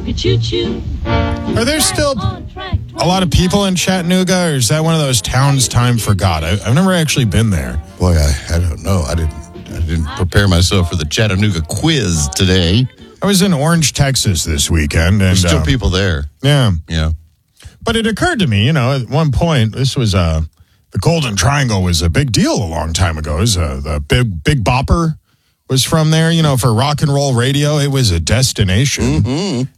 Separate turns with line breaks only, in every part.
Choo-choo.
Are there still a lot of people in Chattanooga, or is that one of those towns time forgot? I've never actually been there.
Boy, I don't know. I didn't prepare myself for the Chattanooga quiz today.
I was in Orange, Texas this weekend. And
There's still people there.
Yeah.
Yeah.
But it occurred to me, at one point, this was the Golden Triangle was a big deal a long time ago. It was the Big Bopper was from there, for rock and roll radio. It was a destination. Mm-hmm.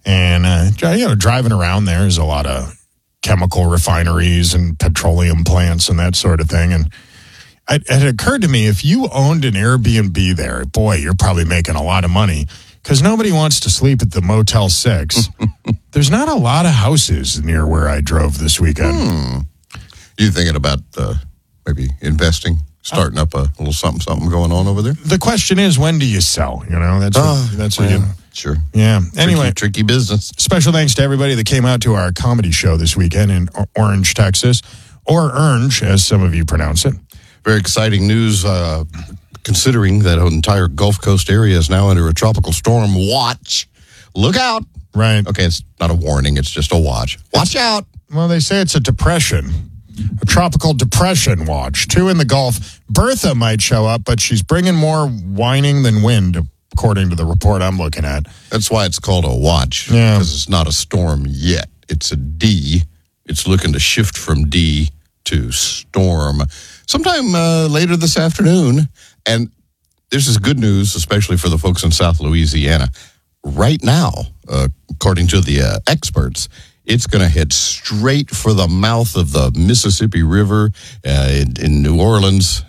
And, driving around there is a lot of chemical refineries and petroleum plants and that sort of thing. And it occurred to me, if you owned an Airbnb there, boy, you're probably making a lot of money because nobody wants to sleep at the Motel 6. There's not a lot of houses near where I drove this weekend.
You thinking about maybe investing? Starting up a little something going on over there?
The question is, when do you sell? That's what
Sure.
Yeah. Anyway,
tricky business.
Special thanks to everybody that came out to our comedy show this weekend in Orange, Texas, or Orange, as some of you pronounce it.
Very exciting news, considering that entire Gulf Coast area is now under a tropical storm watch. Look out.
Right.
Okay, it's not a warning. It's just a watch. Watch out.
Well, they say it's a depression. A tropical depression watch. 2 in the Gulf. Bertha might show up, but she's bringing more whining than wind, according to the report I'm looking at.
That's why it's called a watch.
Yeah.
Because it's not a storm yet. It's a D. It's looking to shift from D to storm sometime later this afternoon. And this is good news, especially for the folks in South Louisiana. Right now, according to the experts, it's going to head straight for the mouth of the Mississippi River in New Orleans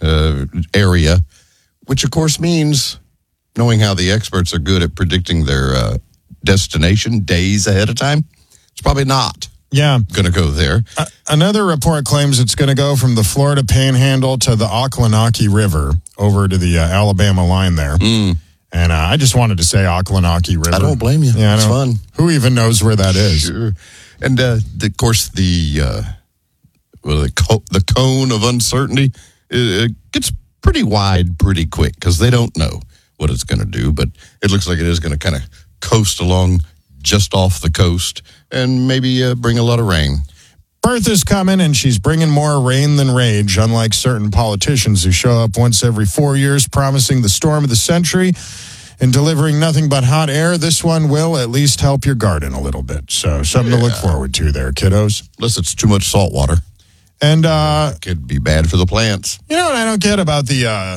area, which, of course, means, knowing how the experts are good at predicting their destination days ahead of time, it's probably not going to go there.
Another report claims it's going to go from the Florida Panhandle to the Ocklawaha River over to the Alabama line there. And I just wanted to say Ocklawaha River.
I don't blame you.
Yeah,
it's fun.
Who even knows where that is?
Sure. And, of course, the cone of uncertainty it gets pretty wide pretty quick because they don't know what it's going to do. But it looks like it is going to kind of coast along just off the coast and maybe bring a lot of rain.
Bertha's coming, and she's bringing more rain than rage, unlike certain politicians who show up once every 4 years promising the storm of the century and delivering nothing but hot air. This one will at least help your garden a little bit. So something to look forward to there, kiddos.
Unless it's too much salt water.
And
could be bad for the plants.
You know what I don't get about the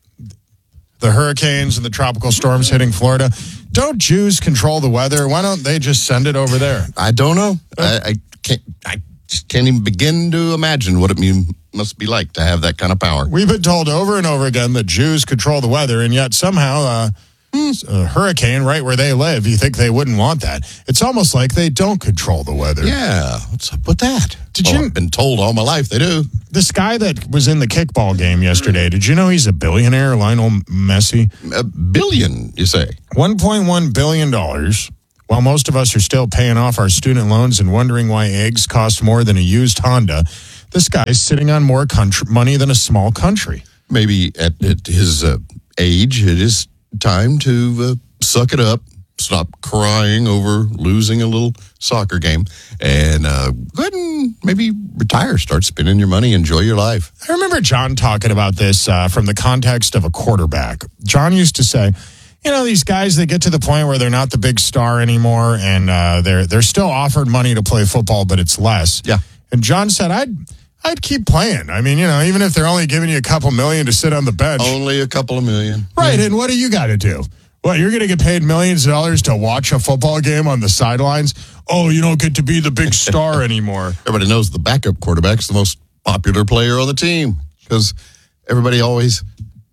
hurricanes and the tropical storms hitting Florida? Don't Jews control the weather? Why don't they just send it over there?
I don't know. I just can't even begin to imagine what it must be like to have that kind of power.
We've been told over and over again that Jews control the weather, and yet somehow a hurricane right where they live, you think they wouldn't want that. It's almost like they don't control the weather.
Yeah, what's up with that? I've been told all my life they do. This
guy that was in the kickball game yesterday, did you know he's a billionaire, Lionel Messi?
A billion, you say?
$1.1 billion. While most of us are still paying off our student loans and wondering why eggs cost more than a used Honda, this guy's sitting on more money than a small country.
Maybe at his age, it is time to suck it up, stop crying over losing a little soccer game, and go ahead and maybe retire, start spending your money, enjoy your life.
I remember John talking about this from the context of a quarterback. John used to say, these guys, they get to the point where they're not the big star anymore, and they're still offered money to play football, but it's less.
Yeah.
And John said, I'd keep playing. I mean, even if they're only giving you a couple million to sit on the bench.
Only a couple of million.
Right, and what do you got to do? What, you're going to get paid millions of dollars to watch a football game on the sidelines? Oh, you don't get to be the big star anymore.
Everybody knows the backup quarterback's the most popular player on the team because everybody always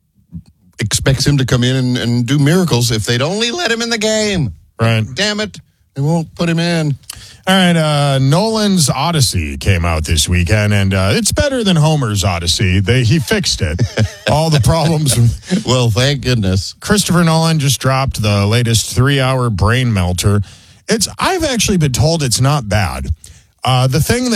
expects him to come in and do miracles if they'd only let him in the game.
Right.
Damn it. They won't put him in.
All right, Nolan's Odyssey came out this weekend, and it's better than Homer's Odyssey. He fixed it. All the problems.
Well, thank goodness.
Christopher Nolan just dropped the latest 3-hour brain melter. I've actually been told it's not bad. The thing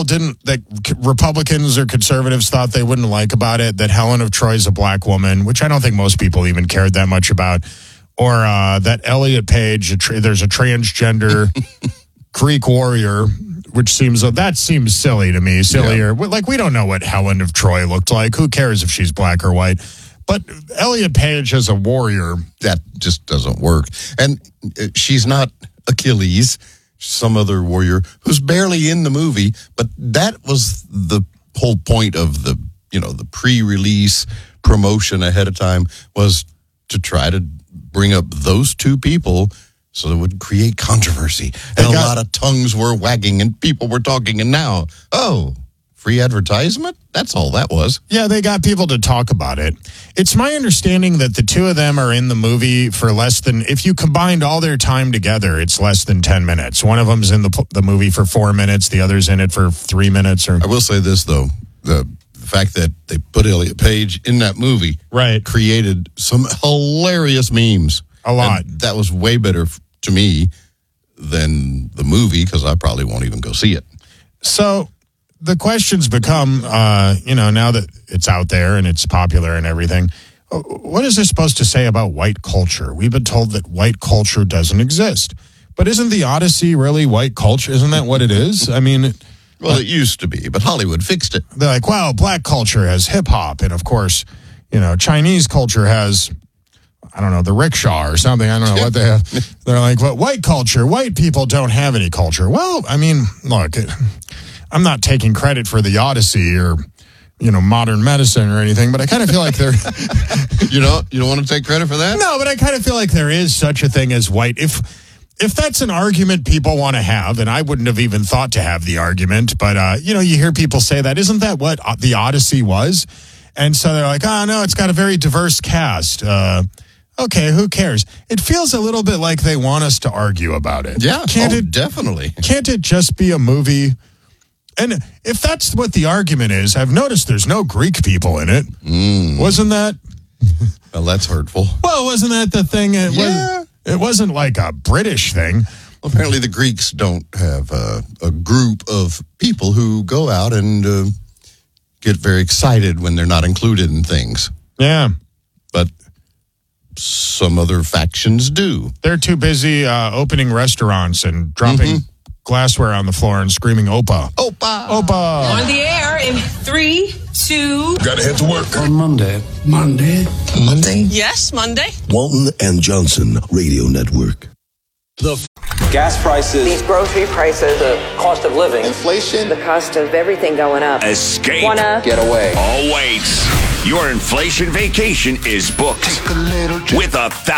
that Republicans or conservatives thought they wouldn't like about it, that Helen of Troy's a black woman, which I don't think most people even cared that much about, Or that Elliot Page, there's a transgender Greek warrior, which seems silly to me. Sillier. Yeah. Like, we don't know what Helen of Troy looked like. Who cares if she's black or white? But Elliot Page as a warrior.
That just doesn't work. And she's not Achilles, some other warrior who's barely in the movie. But that was the whole point of the pre-release promotion ahead of time, was to try to bring up those two people so it would create controversy. And a lot of tongues were wagging and people were talking. And now, free advertisement? That's all that was.
Yeah, they got people to talk about it. It's my understanding that the two of them are in the movie for less than, if you combined all their time together, it's less than 10 minutes. One of them's in the movie for 4 minutes. The other's in it for 3 minutes.
I will say this, though. The fact that they put Elliot Page in that movie created some hilarious memes.
A lot.
And that was way better to me than the movie, because I probably won't even go see it.
So the questions become, now that it's out there and it's popular and everything, what is this supposed to say about white culture? We've been told that white culture doesn't exist. But isn't the Odyssey really white culture? Isn't that what it is? I mean...
Well, it used to be, but Hollywood fixed it.
They're like, well, black culture has hip-hop, and of course, Chinese culture has, I don't know, the rickshaw or something. I don't know what they have. They're like, well, white culture, white people don't have any culture. Well, I mean, look, I'm not taking credit for the Odyssey or, modern medicine or anything, but I kind of feel like they're...
You don't want to take credit for that?
No, but I kind of feel like there is such a thing as white. If that's an argument people want to have, and I wouldn't have even thought to have the argument, but, you hear people say that. Isn't that what the Odyssey was? And so they're like, no, it's got a very diverse cast. Okay, who cares? It feels a little bit like they want us to argue about it.
Yeah, definitely.
Can't it just be a movie? And if that's what the argument is, I've noticed there's no Greek people in it. Wasn't that?
Well, that's hurtful.
Well, wasn't that the thing? It wasn't like a British thing.
Well, apparently the Greeks don't have a group of people who go out and get very excited when they're not included in things.
Yeah.
But some other factions do.
They're too busy opening restaurants and dropping glassware on the floor and screaming, Opa.
Opa.
Opa.
On the air in 3, 2...
Gotta head to work.
On Monday.
Monday?
Yes, Monday.
Walton and Johnson Radio Network.
Gas prices,
these grocery prices,
the cost of living,
inflation, the cost of everything going up.
Escape.
Wanna
get away.
Oh, wait. Your inflation vacation is booked with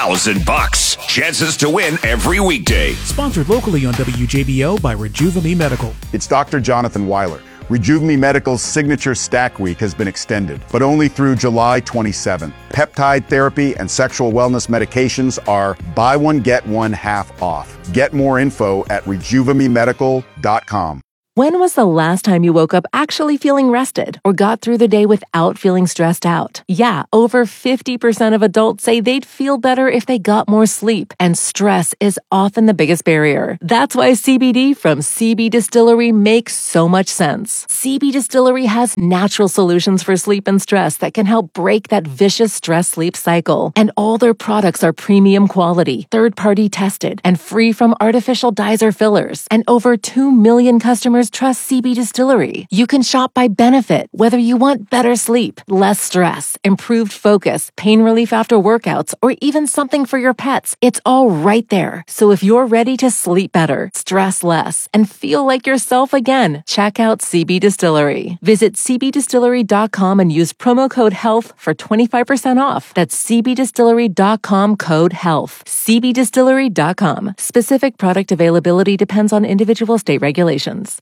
$1,000. Chances to win every weekday.
Sponsored locally on WJBO by Rejuva-Me Medical.
It's Dr. Jonathan Weiler. Rejuva-Me Medical's signature Stack Week has been extended, but only through July 27th. Peptide therapy and sexual wellness medications are buy one, get one half off. Get more info at RejuvaMeMedical.com.
When was the last time you woke up actually feeling rested or got through the day without feeling stressed out? Yeah, over 50% of adults say they'd feel better if they got more sleep, and stress is often the biggest barrier. That's why CBD from CB Distillery makes so much sense. CB Distillery has natural solutions for sleep and stress that can help break that vicious stress-sleep cycle. And all their products are premium quality, third-party tested, and free from artificial dyes or fillers. And over 2 million customers trust CB Distillery. You can shop by benefit, whether you want better sleep, less stress, improved focus, pain relief after workouts, or even something for your pets. It's all right there. So if you're ready to sleep better, stress less, and feel like yourself again, check out CB Distillery. Visit cbdistillery.com and use promo code HEALTH for 25% off. That's cbdistillery.com code HEALTH. cbdistillery.com. Specific product availability depends on individual state regulations.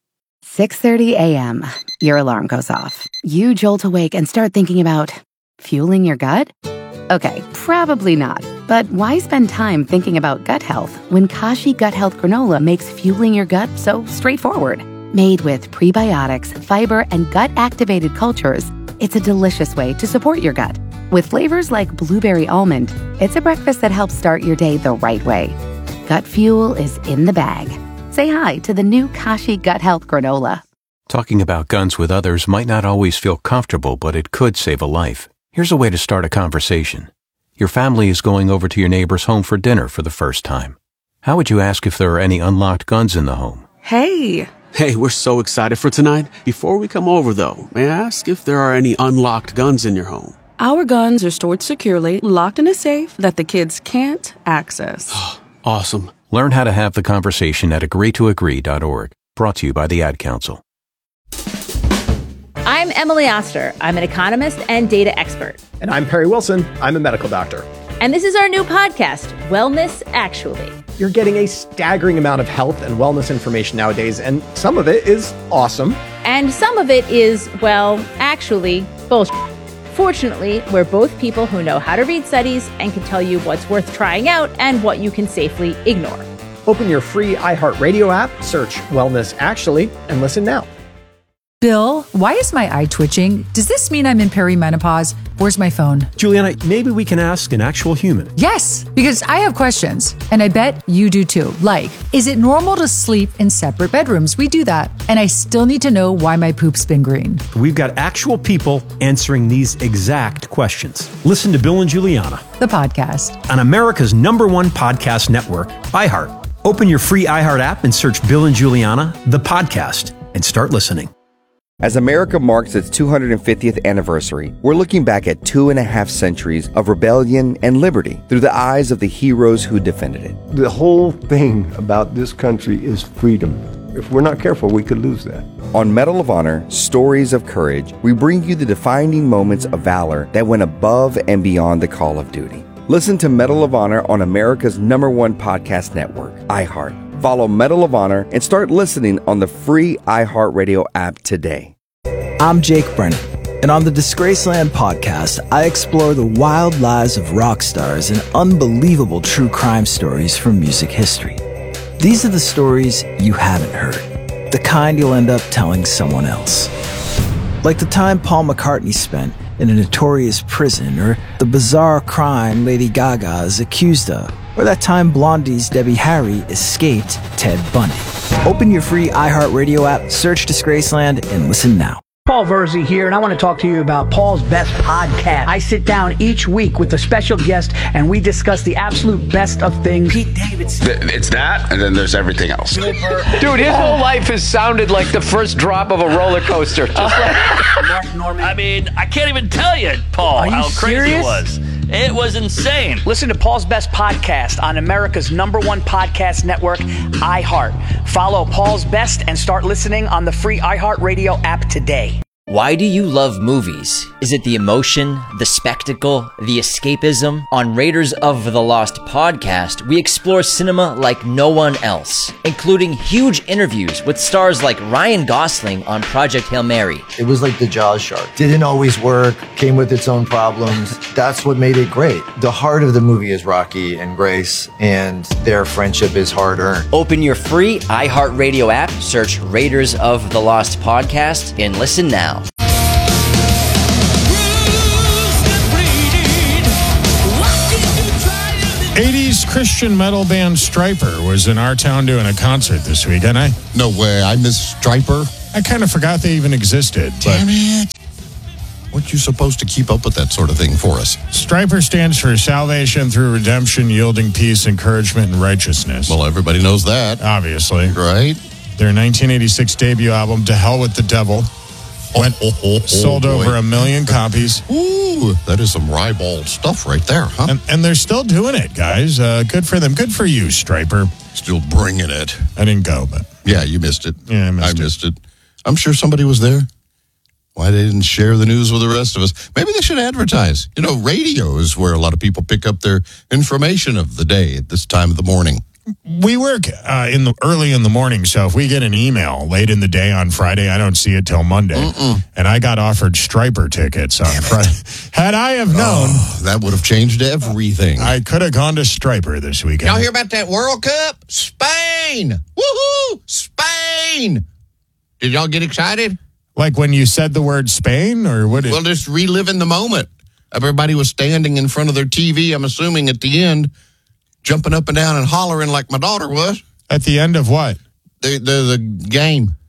6:30 a.m. Your alarm goes off. You jolt awake and start thinking about fueling your gut? Okay, probably not. But why spend time thinking about gut health when Kashi Gut Health Granola makes fueling your gut so straightforward? Made with prebiotics, fiber, and gut-activated cultures, it's a delicious way to support your gut. With flavors like blueberry almond, it's a breakfast that helps start your day the right way. Gut fuel is in the bag. Say hi to the new Kashi Gut Health Granola.
Talking about guns with others might not always feel comfortable, but it could save a life. Here's a way to start a conversation. Your family is going over to your neighbor's home for dinner for the first time. How would you ask if there are any unlocked guns in the home?
Hey, we're so excited for tonight. Before we come over, though, may I ask if there are any unlocked guns in your home?
Our guns are stored securely, locked in a safe that the kids can't access.
Awesome.
Learn how to have the conversation at agreetoagree.org. Brought to you by the Ad Council.
I'm Emily Oster. I'm an economist and data expert.
And I'm Perry Wilson. I'm a medical doctor.
And this is our new podcast, Wellness Actually.
You're getting a staggering amount of health and wellness information nowadays, and some of it is awesome.
And some of it is, well, actually, bullshit. Fortunately, we're both people who know how to read studies and can tell you what's worth trying out and what you can safely ignore.
Open your free iHeartRadio app, search Wellness Actually, and listen now.
Bill, why is my eye twitching? Does this mean I'm in perimenopause? Where's my phone?
Juliana, maybe we can ask an actual human.
Yes, because I have questions, and I bet you do too. Like, is it normal to sleep in separate bedrooms? We do that. And I still need to know why my poop's been green.
We've got actual people answering these exact questions. Listen to Bill and Juliana,
the podcast,
on America's #1 podcast network, iHeart. Open your free iHeart app and search Bill and Juliana, the podcast, and start listening.
As America marks its 250th anniversary, we're looking back at 2.5 centuries of rebellion and liberty through the eyes of the heroes who defended it.
The whole thing about this country is freedom. If we're not careful, we could lose that.
On Medal of Honor, Stories of Courage, we bring you the defining moments of valor that went above and beyond the call of duty. Listen to Medal of Honor on America's #1 podcast network, iHeart. Follow Medal of Honor and start listening on the free iHeartRadio app today.
I'm Jake Brennan, and on the Disgraceland podcast, I explore the wild lives of rock stars and unbelievable true crime stories from music history. These are the stories you haven't heard, the kind you'll end up telling someone else. Like the time Paul McCartney spent in a notorious prison, or the bizarre crime Lady Gaga is accused of, or that time Blondie's Debbie Harry escaped Ted Bundy. Open your free iHeartRadio app, search Disgraceland, and listen now.
Paul Verzi here, and I want to talk to you about Paul's Best Podcast. I sit down each week with a special guest, and we discuss the absolute best of things. Pete Davidson.
It's that, and then there's everything else.
Dude, his whole life has sounded like the first drop of a roller coaster. Just like
Mark Norman. I mean, I can't even tell you, Paul, how crazy it was. It was insane.
Listen to Paul's Best Podcast on America's #1 podcast network, iHeart. Follow Paul's Best and start listening on the free iHeartRadio app today.
Why do you love movies? Is it the emotion, the spectacle, the escapism? On Raiders of the Lost podcast, we explore cinema like no one else, including huge interviews with stars like Ryan Gosling on Project Hail Mary.
It was like the Jaws shark. Didn't always work, came with its own problems. That's what made it great. The heart of the movie is Rocky and Grace, and their friendship is hard-earned.
Open your free iHeartRadio app, search Raiders of the Lost podcast, and listen now.
80s Christian metal band Stryper was in our town doing a concert this week, and
No way, I miss Stryper.
I kind of forgot they even existed.
Damn it. What you supposed to keep up with that sort of thing for us?
Stryper stands for Salvation Through Redemption, Yielding Peace, Encouragement, and Righteousness.
Well, everybody knows that.
Obviously.
Right?
Their 1986 debut album, To Hell with the Devil, sold over 1 million copies.
Ooh, that is some ribald stuff right there, huh?
And they're still doing it, guys. Good for them. Good for you, Stryper.
Still bringing it.
I didn't go, but...
Yeah, you missed it.
Yeah, I
missed it. I'm sure somebody was there. Why they didn't share the news with the rest of us? Maybe they should advertise. You know, radio is where a lot of people pick up their information of the day at this time of the morning.
We work early in the morning, so if we get an email late in the day on Friday, I don't see it till Monday. And I got offered Stryper tickets on Friday. Had I have known,
that would have changed everything.
I could have gone to Stryper this weekend.
Y'all hear about that World Cup? Spain! Woohoo! Spain! Did y'all get excited?
Like when you said the word Spain, or what?
Well, just reliving the moment. Everybody was standing in front of their TV, I'm assuming at the end, jumping up and down and hollering like my daughter was.
At the end of what?
The game.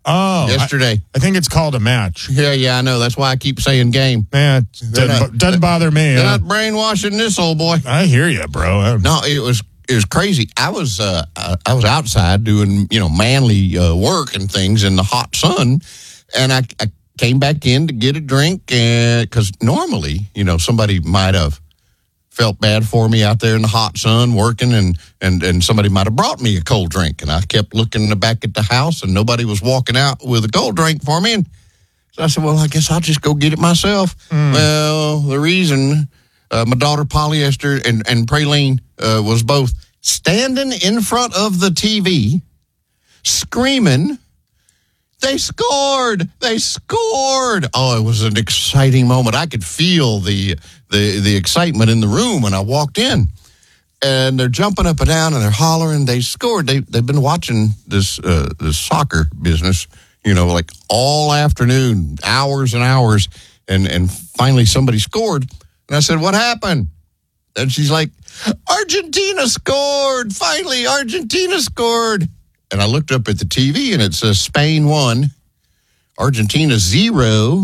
Oh,
yesterday.
I think it's called a match.
Yeah, I know. That's why I keep saying game.
Yeah, doesn't bother me.
They're not brainwashing this old boy.
I hear you, bro.
No, it was crazy. I was outside doing manly work and things in the hot sun, and I came back in to get a drink, because normally somebody might have felt bad for me out there in the hot sun working, and somebody might have brought me a cold drink, and I kept looking back at the house, and nobody was walking out with a cold drink for me, and so I said, well, I guess I'll just go get it myself. Well, the reason my daughter Polyester and Praline was both standing in front of the TV screaming, they scored! They scored! Oh, it was an exciting moment. I could feel the excitement in the room when I walked in. And they're jumping up and down and they're hollering. They scored. They've been watching this soccer business, like all afternoon, hours and hours. And finally somebody scored. And I said, what happened? And she's like, Argentina scored! Finally, Argentina scored! And I looked up at the TV, and it says Spain 1, Argentina 0.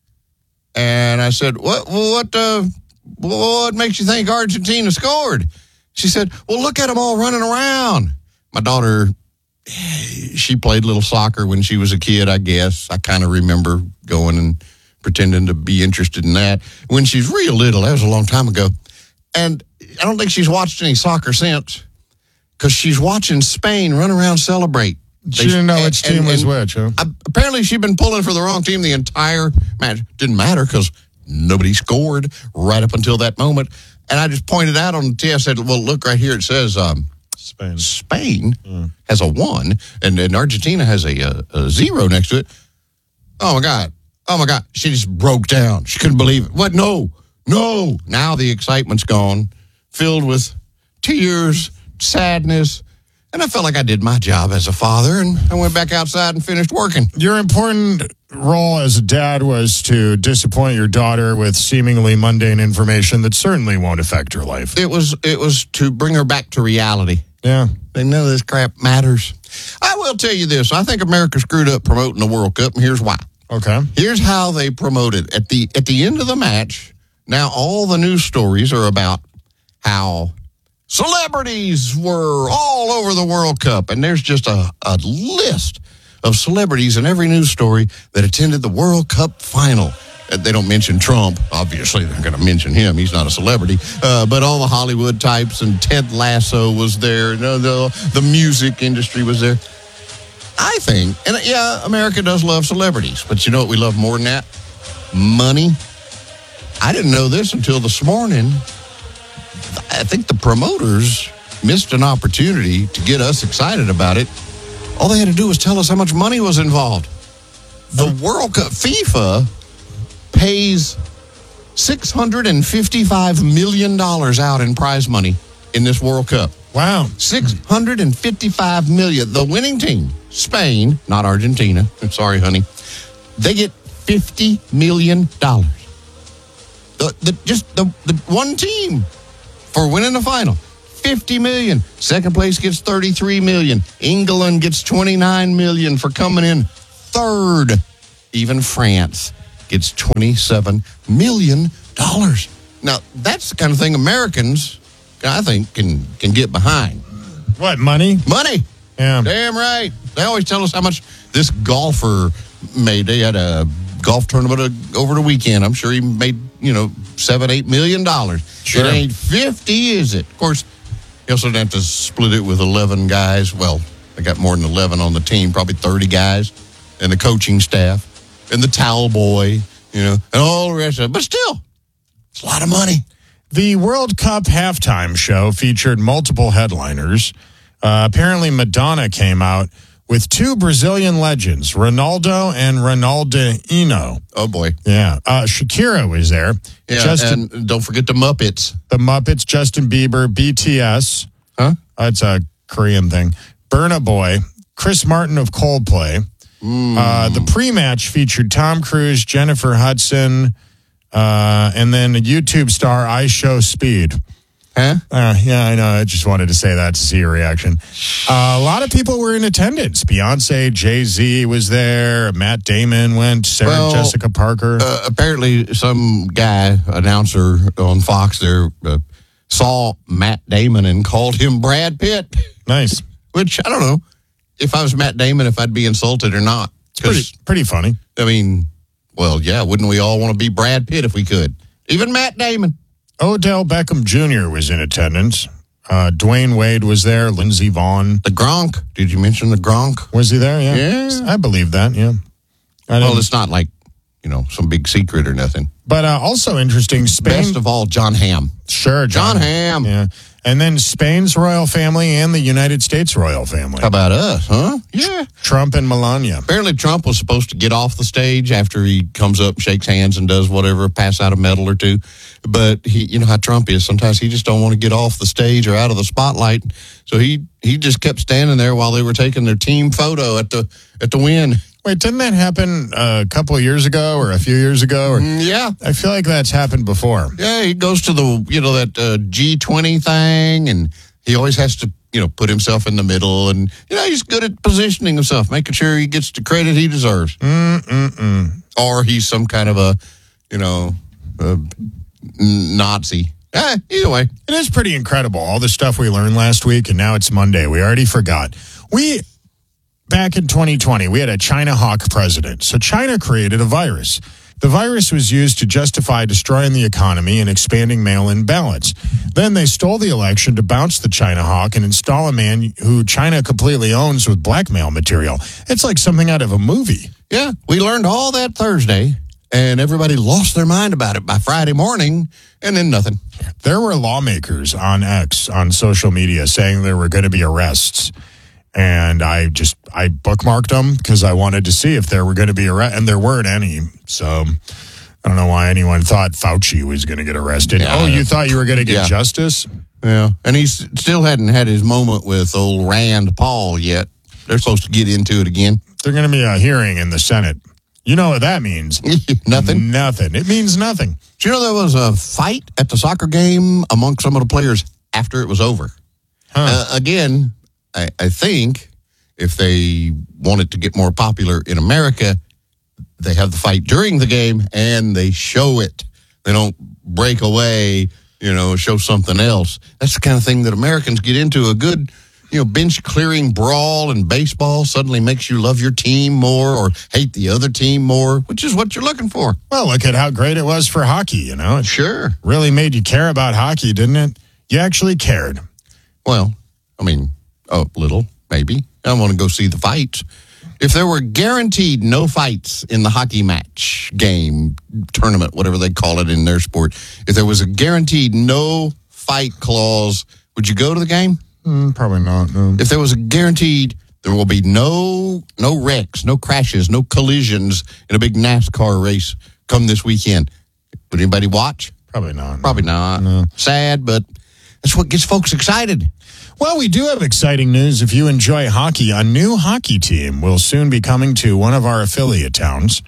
And I said, what makes you think Argentina scored? She said, well, look at them all running around. My daughter, she played little soccer when she was a kid, I guess. I kind of remember going and pretending to be interested in that. When she's real little, that was a long time ago. And I don't think she's watched any soccer since, because she's watching Spain run around celebrate.
She didn't know which team was which, huh?
Apparently, she'd been pulling for the wrong team the entire match. Didn't matter because nobody scored right up until that moment. And I just pointed out on the TV, I said, well, look right here. It says Spain has a 1, and Argentina has a 0 next to it. Oh, my God. She just broke down. She couldn't believe it. What? No. Now the excitement's gone, filled with tears, sadness, and I felt like I did my job as a father, and I went back outside and finished working.
Your important role as a dad was to disappoint your daughter with seemingly mundane information that certainly won't affect her life.
It was to bring her back to reality.
Yeah.
None of this crap matters. I will tell you this. I think America screwed up promoting the World Cup, and here's why.
Okay.
Here's how they promoted. At the end of the match, now all the news stories are about how celebrities were all over the World Cup, and there's just a list of celebrities in every news story that attended the World Cup final. They don't mention Trump. Obviously, they're going to mention him. He's not a celebrity. But all the Hollywood types, and Ted Lasso was there. The music industry was there. I think, and yeah, America does love celebrities, but you know what we love more than that? Money. I didn't know this until this morning. I think the promoters missed an opportunity to get us excited about it. All they had to do was tell us how much money was involved. The World Cup, FIFA pays $655 million out in prize money in this World Cup.
Wow.
$655 million. The winning team, Spain, not Argentina. I'm sorry, honey. They get $50 million. The one team for winning the final, $50 million. Second place gets $33 million. England gets $29 million for coming in third. Even France gets $27 million. Now, that's the kind of thing Americans, I think, can get behind.
What, money?
Money.
Yeah.
Damn right. They always tell us how much this golfer made. They had a golf tournament over the weekend. I'm sure he made, $7-8 million.
Sure.
It ain't 50, is it? Of course, you also have to split it with 11 guys. Well, they got more than 11 on the team, probably 30 guys, and the coaching staff, and the towel boy, and all the rest of it. But still, it's a lot of money.
The World Cup halftime show featured multiple headliners. Apparently, Madonna came out with two Brazilian legends, Ronaldo and Ronaldinho.
Oh, boy.
Yeah. Shakira was there.
Yeah, and don't forget the Muppets.
The Muppets, Justin Bieber, BTS.
Huh?
It's a Korean thing. Burna Boy, Chris Martin of Coldplay. The pre-match featured Tom Cruise, Jennifer Hudson, and then a YouTube star, I Show Speed.
Huh?
Yeah, I know. I just wanted to say that to see your reaction. A lot of people were in attendance. Beyonce, Jay-Z was there. Matt Damon went. Sarah Jessica Parker.
Apparently, some guy, announcer on Fox there, saw Matt Damon and called him Brad Pitt.
Nice.
Which, I don't know, if I was Matt Damon, if I'd be insulted or not.
It's pretty funny.
I mean, well, yeah, wouldn't we all want to be Brad Pitt if we could? Even Matt Damon.
Odell Beckham Jr. was in attendance. Dwayne Wade was there. Lindsey Vonn.
The Gronk. Did you mention the Gronk?
Was he there? Yeah. I believe that, yeah.
Well, it's not like, some big secret or nothing.
But also interesting, Spain.
Best of all, John Hamm.
Sure,
John Hamm.
Yeah. And then Spain's royal family and the United States royal family.
How about us, huh? Yeah.
Trump and Melania.
Apparently Trump was supposed to get off the stage after he comes up, shakes hands, and does whatever, pass out a medal or two. But he, you know how Trump is. Sometimes he just don't want to get off the stage or out of the spotlight. So he just kept standing there while they were taking their team photo at the win.
Wait, didn't that happen a couple of years ago or a few years ago?
Yeah.
I feel like that's happened before.
Yeah, he goes to the, that G20 thing, and he always has to, put himself in the middle. And, he's good at positioning himself, making sure he gets the credit he deserves. Or he's some kind of a Nazi. Either way.
It is pretty incredible, all the stuff we learned last week, and now it's Monday. We already forgot. Back in 2020, we had a China hawk president. So China created a virus. The virus was used to justify destroying the economy and expanding mail-in ballots. Then they stole the election to bounce the China hawk and install a man who China completely owns with blackmail material. It's like something out of a movie.
Yeah, we learned all that Thursday, and everybody lost their mind about it by Friday morning, and then nothing.
There were lawmakers on X, on social media, saying there were going to be arrests. And I bookmarked them because I wanted to see if there were going to be arrests, and there weren't any. So I don't know why anyone thought Fauci was going to get arrested. Yeah, you thought you were going to get justice?
Yeah, and he still hadn't had his moment with old Rand Paul yet. They're supposed to get into it again.
They're going to be a hearing in the Senate. You know what that means?
Nothing.
Nothing. It means nothing.
Do you know there was a fight at the soccer game among some of the players after it was over? Again, I think if they want it to get more popular in America, they have the fight during the game and they show it. They don't break away, show something else. That's the kind of thing that Americans get into. A good, bench clearing brawl in baseball suddenly makes you love your team more or hate the other team more, which is what you're looking for.
Well, look at how great it was for hockey, It
sure
really made you care about hockey, didn't it? You actually cared.
Well, I mean, a little, maybe. I want to go see the fights. If there were guaranteed no fights in the hockey match, game, tournament, whatever they call it in their sport, if there was a guaranteed no fight clause, would you go to the game?
Probably not, no.
If there was a guaranteed there will be no wrecks, no crashes, no collisions in a big NASCAR race come this weekend, would anybody watch?
Probably not.
Probably not.
No.
Sad, but that's what gets folks excited.
Well, we do have exciting news. If you enjoy hockey, a new hockey team will soon be coming to one of our affiliate towns.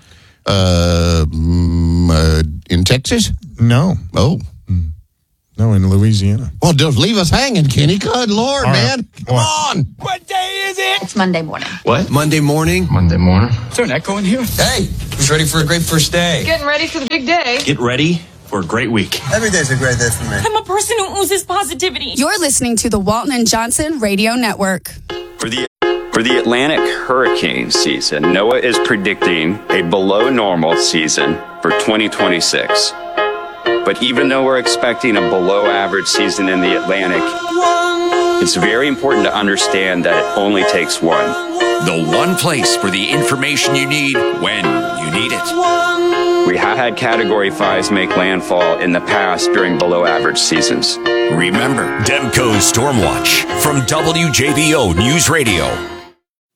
In Texas?
No.
Oh.
No, in Louisiana.
Well, don't leave us hanging, Kenny. Good Lord, man. Come on.
What day is it? It's Monday morning.
What? Monday morning? Monday morning.
Is there an echo in here?
Hey, who's ready for a great first day?
Getting ready for the big day.
Get ready for a great week. Every day's a great day for me.
I'm a person who oozes positivity.
You're listening to the Walton and Johnson Radio Network.
For the Atlantic hurricane season, NOAA is predicting a below normal season for 2026. But even though we're expecting a below average season in the Atlantic, it's very important to understand that it only takes one.
The one place for the information you need when you need it.
We have had Category 5s make landfall in the past during below average seasons.
Remember, Demco's Stormwatch from WJBO News Radio.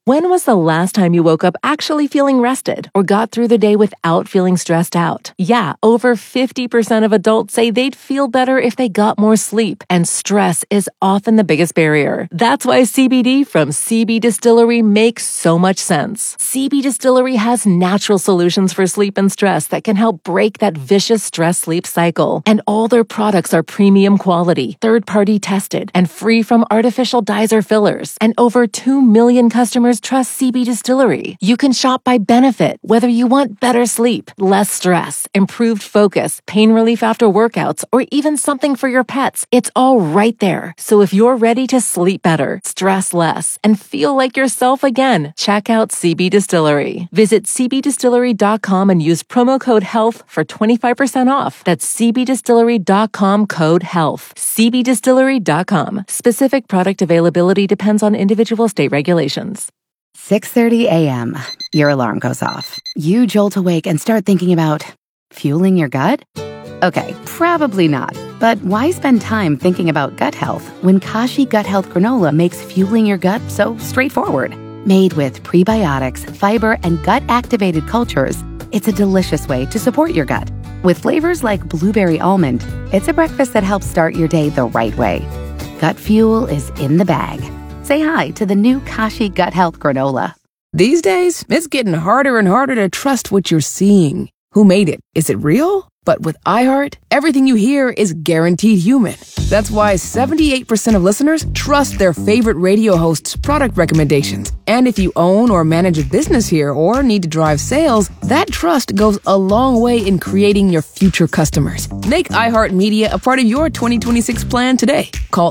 When was the last time you woke up actually feeling rested or got through the day without feeling stressed out? Yeah, over 50% of adults say they'd feel better if they got more sleep, and stress is often the biggest barrier. That's why CBD from CB Distillery makes so much sense. CB Distillery has natural solutions for sleep and stress that can help break that vicious stress-sleep cycle. And all their products are premium quality, third-party tested, and free from artificial dyes or fillers. And over 2 million customers trust CB Distillery. You can shop by benefit, whether you want better sleep, less stress, improved focus, pain relief after workouts, or even something for your pets. It's all right there. So if you're ready to sleep better, stress less, and feel like yourself again, check out CB Distillery. Visit cbdistillery.com and use promo code HEALTH for 25% off. That's cbdistillery.com code HEALTH. cbdistillery.com. Specific product availability depends on individual state regulations.
6:30 a.m. Your alarm goes off. You jolt awake and start thinking about fueling your gut? Okay, probably not. But why spend time thinking about gut health when Kashi Gut Health Granola makes fueling your gut so straightforward? Made with prebiotics, fiber, and gut-activated cultures, it's a delicious way to support your gut. With flavors like blueberry almond, it's a breakfast that helps start your day the right way. Gut fuel is in the bag. Say hi to the new Kashi Gut Health Granola.
These days, it's getting harder and harder to trust what you're seeing. Who made it? Is it real? But with iHeart, everything you hear is guaranteed human. That's why 78% of listeners trust their favorite radio hosts' product recommendations. And if you own or manage a business here or need to drive sales, that trust goes a long way in creating your future customers. Make iHeartMedia a part of your 2026 plan today. Call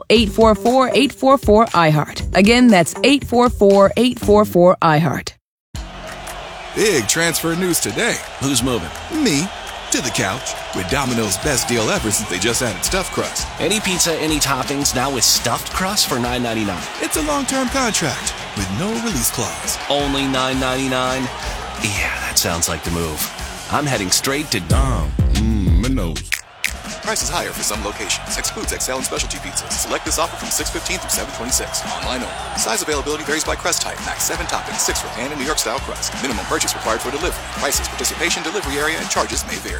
844-844-iHeart. Again, that's 844-844-iHeart.
Big transfer news today. Who's moving? Me. To the couch with Domino's best deal ever since they just added stuffed crust.
Any pizza, any toppings, now with stuffed crust for $9.99.
It's a long-term contract with no release clause.
Only $9.99? Yeah, that sounds like the move. I'm heading straight to
Domino's. Price is higher for some locations. Excludes XL and specialty pizzas. Select this offer from 6/15 through 7/26. Online only. Size availability varies by crust type. Max 7 toppings, 6 for pan and New York style crust. Minimum purchase required for delivery. Prices, participation, delivery area, and charges may vary.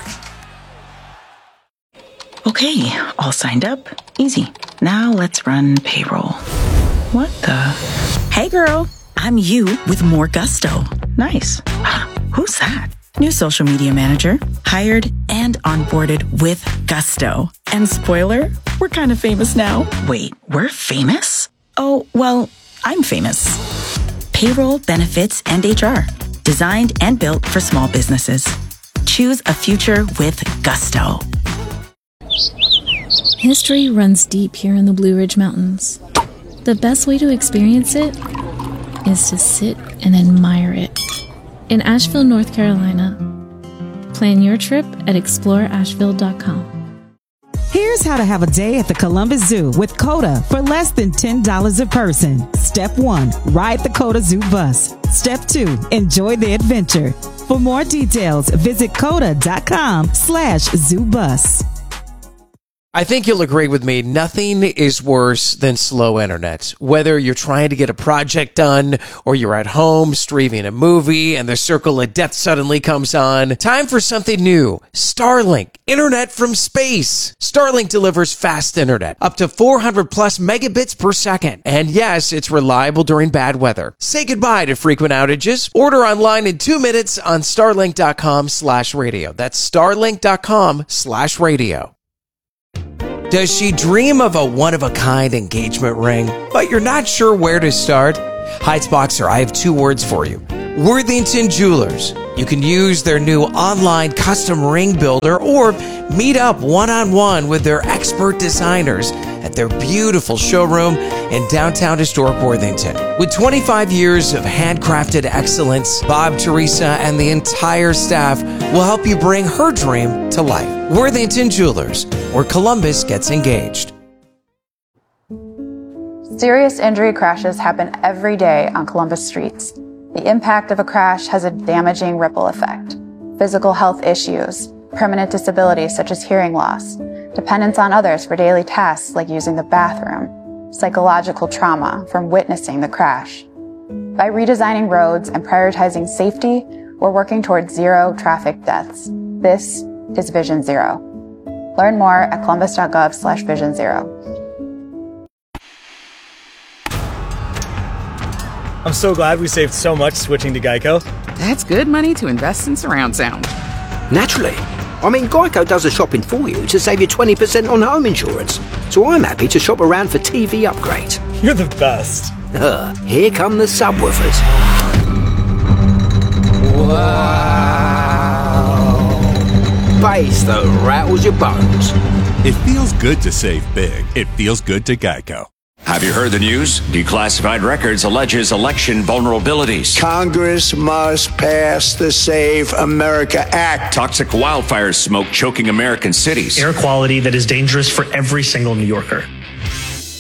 Okay, all signed up. Easy. Now let's run payroll. What the? Hey girl, I'm you with more gusto. Nice. Who's that? New social media manager, hired and onboarded with gusto. And spoiler, we're kind of famous now. Wait, we're famous? Oh, well, I'm famous. Payroll, benefits, and HR. Designed and built for small businesses. Choose a future with gusto.
History runs deep here in the Blue Ridge Mountains. The best way to experience it is to sit and admire it. In Asheville, North Carolina. Plan your trip at exploreasheville.com.
Here's how to have a day at the Columbus Zoo with COTA for less than $10 a person. Step 1, ride the COTA Zoo bus. Step 2, enjoy the adventure. For more details, visit COTA.com/zoobus.
I think you'll agree with me, nothing is worse than slow internet. Whether you're trying to get a project done or you're at home streaming a movie and the circle of death suddenly comes on, time for something new. Starlink, internet from space. Starlink delivers fast internet, up to 400 plus megabits per second. And yes, it's reliable during bad weather. Say goodbye to frequent outages. Order online in 2 minutes on starlink.com/radio. That's starlink.com/radio. Does she dream of a one-of-a-kind engagement ring, but you're not sure where to start? Heights Boxer, I have 2 words for you. Worthington Jewelers. You can use their new online custom ring builder or meet up one-on-one with their expert designers at their beautiful showroom in downtown historic Worthington. With 25 years of handcrafted excellence, Bob, Teresa, and the entire staff will help you bring her dream to life. Worthington Jewelers, where Columbus gets engaged.
Serious injury crashes happen every day on Columbus streets. The impact of a crash has a damaging ripple effect. Physical health issues, permanent disabilities such as hearing loss, dependence on others for daily tasks like using the bathroom, psychological trauma from witnessing the crash. By redesigning roads and prioritizing safety, we're working towards zero traffic deaths. This is Vision Zero. Learn more at columbus.gov/Vision Zero.
I'm so glad we saved so much switching to Geico.
That's good money to invest in surround sound.
Naturally. I mean, Geico does the shopping for you to save you 20% on home insurance. So I'm happy to shop around for TV upgrades.
You're the best.
Here come the subwoofers. Wow. Bass that rattles your bones.
It feels good to save big. It feels good to Geico.
Have you heard the news? Declassified Records alleges election vulnerabilities.
Congress must pass the Save America Act.
Toxic wildfire smoke choking American cities.
Air quality that is dangerous for every single New Yorker.